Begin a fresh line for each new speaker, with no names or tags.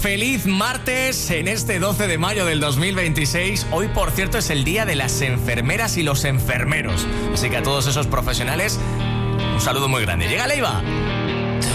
Feliz martes en este 12 de mayo del 2026. Hoy, por cierto, es el día de las enfermeras y los enfermeros. Así que a todos esos profesionales, un saludo muy grande. ¡Llega Leiva!